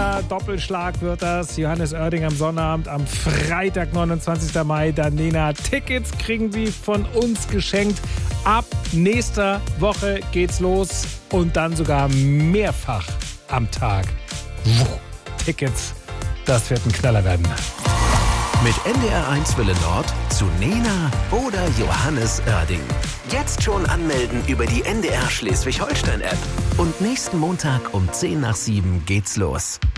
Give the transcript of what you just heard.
Mega Doppelschlag wird das. Johannes Oerding am Sonnabend, am Freitag, 29. Mai. Dann Nena. Tickets kriegen Sie von uns geschenkt. Ab nächster Woche geht's los und dann sogar mehrfach am Tag. Tickets, das wird ein Knaller werden. Mit NDR1 Welle Nord zu Nena oder Johannes Oerding. Jetzt schon anmelden über die NDR Schleswig-Holstein-App. Und nächsten Montag um 6:10 geht's los.